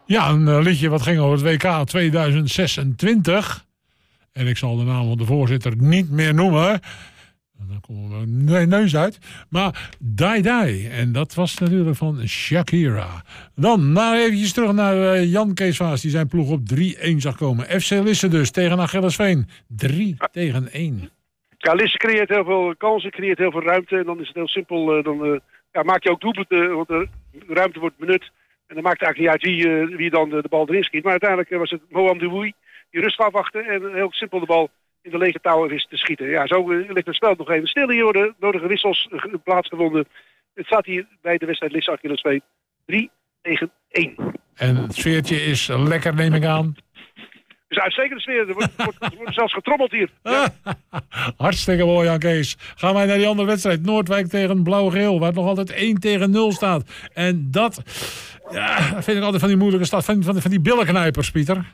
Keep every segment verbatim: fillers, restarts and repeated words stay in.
Ja, een uh, liedje wat ging over het W K tweeduizend zesentwintig. En ik zal de naam van de voorzitter niet meer noemen. Dan komen we nee, neus uit. Maar Die Die. En dat was natuurlijk van Shakira. Dan maar eventjes terug naar uh, Jan Kees Vaas. Die zijn ploeg op drie-een zag komen. F C Lisse dus tegen Achillesveen. drie tegen één. Ja, Lisse creëert heel veel kansen, creëert heel veel ruimte. En dan is het heel simpel. Uh, dan uh, ja, maak je ook doelpunten, want de ruimte wordt benut. En dan maakt het eigenlijk niet uit wie, uh, wie dan de, de bal erin schiet. Maar uiteindelijk uh, was het Mohamed Dioui die rust afwachtte. En heel simpel de bal in de lege touwen wist te schieten. Ja, zo uh, ligt het spel nog even stil. Hier worden nodige wissels uh, plaatsgevonden. Het staat hier bij de wedstrijd Lisse Achillesveen drie tegen één. En het sfeertje is lekker, neem ik aan. Het is een uitstekende sfeer. Er wordt, wordt, wordt zelfs getrommeld hier. Ja. Hartstikke mooi, Jan Kees. Gaan wij naar die andere wedstrijd. Noordwijk tegen Blauw-Geel. Waar het nog altijd één tegen nul staat. En dat ja, vind ik altijd van die moeilijke stad. Van, van, van die billenknijpers, Pieter.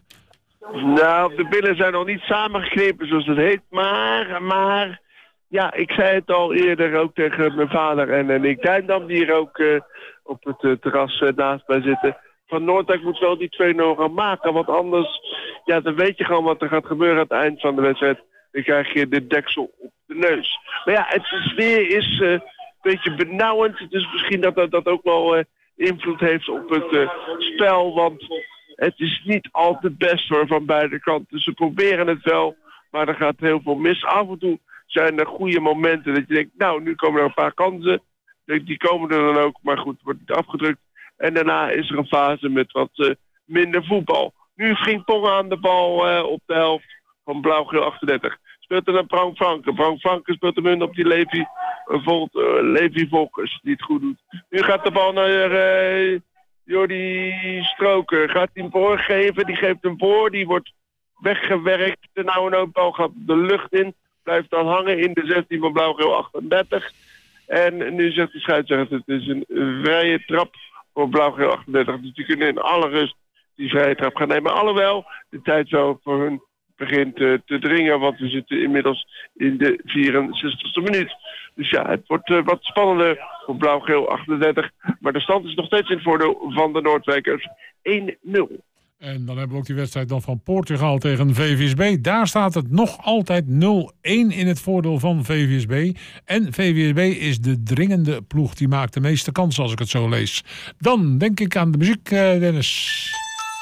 Nou, de billen zijn nog niet samengeknepen zoals het heet. Maar, maar... Ja, ik zei het al eerder ook tegen mijn vader en, en ik. Duindam die hier ook uh, op het uh, terras uh, naast mij zitten. Van Noordwijk moet wel die twee nul gaan maken. Want anders, ja, dan weet je gewoon wat er gaat gebeuren aan het eind van de wedstrijd. Dan krijg je de deksel op de neus. Maar ja, het sfeer is uh, een beetje benauwend. Dus misschien dat dat, dat ook wel uh, invloed heeft op het uh, spel. Want het is niet altijd best hoor, van beide kanten. Ze proberen het wel, maar er gaat heel veel mis. Af en toe zijn er goede momenten dat je denkt, nou, nu komen er een paar kansen. Die komen er dan ook, maar goed, wordt niet afgedrukt. En daarna is er een fase met wat uh, minder voetbal. Nu ging Ponga aan de bal uh, op de helft van Blauw-Geel achtendertig. Speelt er naar Bram Franke. Bram Franke speelt hem in op die Levi, uh, Volt, uh, Levi Volkers, die het goed doet. Nu gaat de bal naar uh, Jordi Stroker. Gaat hij hem voorgeven, die geeft hem voor. Die wordt weggewerkt. De nauwe noodbal gaat de lucht in. Blijft dan hangen in de zestien van Blauw-Geel achtendertig. En nu zegt de scheidsrechter, het is een vrije trap voor Blauw-Geel achtendertig. Dus die kunnen in alle rust die vrije trap gaan nemen. Alhoewel de tijd zo voor hun begint uh, te dringen. Want we zitten inmiddels in de vierenzestigste minuut. Dus ja, het wordt uh, wat spannender voor Blauw-Geel achtendertig. Maar de stand is nog steeds in het voordeel van de Noordwijkers. één nul. En dan hebben we ook die wedstrijd dan van Portugal tegen V V S B. Daar staat het nog altijd nul-één in het voordeel van V V S B. En V V S B is de dringende ploeg. Die maakt de meeste kansen als ik het zo lees. Dan denk ik aan de muziek, Dennis.